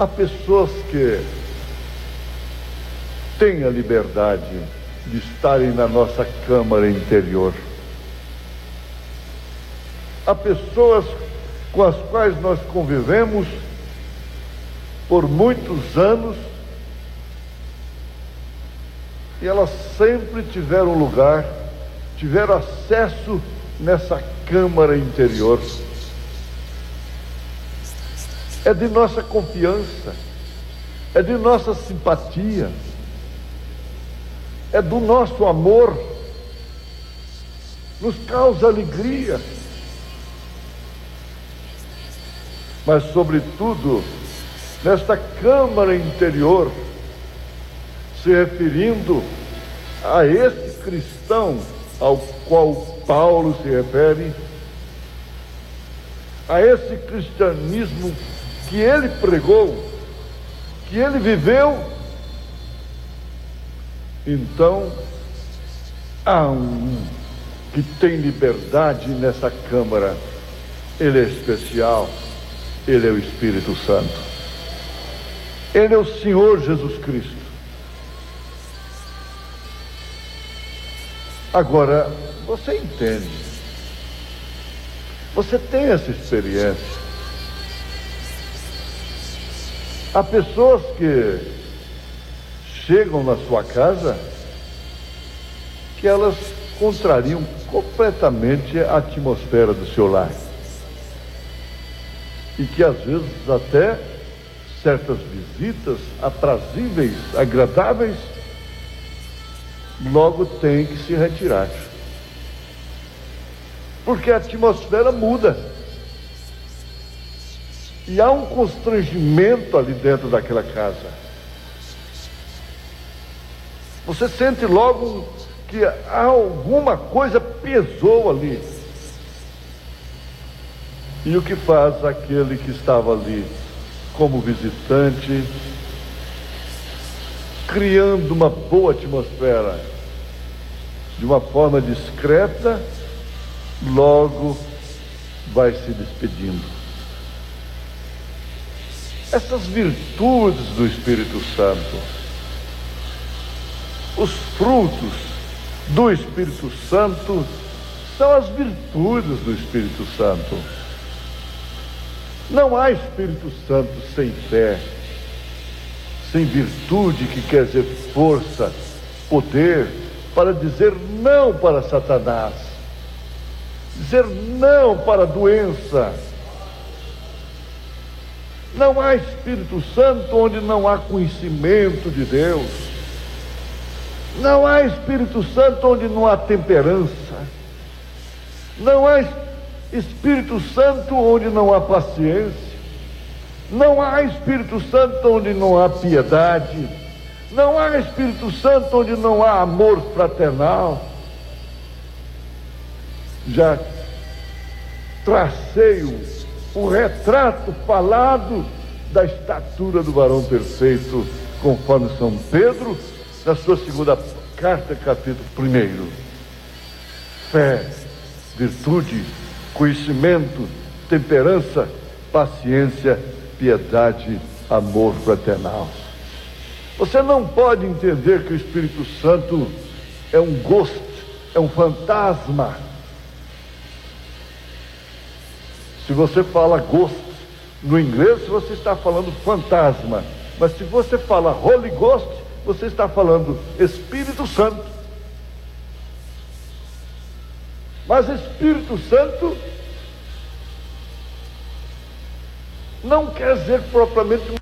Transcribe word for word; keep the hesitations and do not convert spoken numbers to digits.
Há pessoas que têm a liberdade de estarem na nossa câmara interior. Há pessoas com as quais nós convivemos por muitos anos e elas sempre tiveram lugar, tiveram acesso nessa câmara interior. É de nossa confiança, é de nossa simpatia, é do nosso amor, nos causa alegria, mas sobretudo nesta câmara interior, se referindo a esse cristão ao qual Paulo se refere, a esse cristianismo que ele pregou, que ele viveu. Então, há um que tem liberdade nessa câmara. Ele é especial, ele é o Espírito Santo. Ele é o Senhor Jesus Cristo. Agora, você entende, você tem essa experiência. Há pessoas que chegam na sua casa que elas contrariam completamente a atmosfera do seu lar. E que às vezes até certas visitas aprazíveis, agradáveis, logo têm que se retirar. Porque a atmosfera muda. E há um constrangimento ali dentro daquela casa. Você sente logo que alguma coisa pesou ali. E o que faz aquele que estava ali como visitante, criando uma boa atmosfera, de uma forma discreta, logo vai se despedindo. Essas virtudes do Espírito Santo, os frutos do Espírito Santo, são as virtudes do Espírito Santo. Não há Espírito Santo sem fé, sem virtude, que quer dizer força, poder, para dizer não para Satanás, dizer não para a doença. Não há Espírito Santo onde não há conhecimento de Deus. Não há Espírito Santo onde não há temperança. Não há Espírito Santo onde não há paciência. Não há Espírito Santo onde não há piedade. Não há Espírito Santo onde não há amor fraternal. Já tracei o o retrato falado da estatura do varão perfeito, conforme São Pedro, na sua segunda carta, capítulo primeiro. Fé, virtude, conhecimento, temperança, paciência, piedade, amor fraternal. Você não pode entender que o Espírito Santo é um ghost, é um fantasma. Se você fala ghost no inglês, você está falando fantasma. Mas se você fala Holy Ghost, você está falando Espírito Santo. Mas Espírito Santo não quer dizer propriamente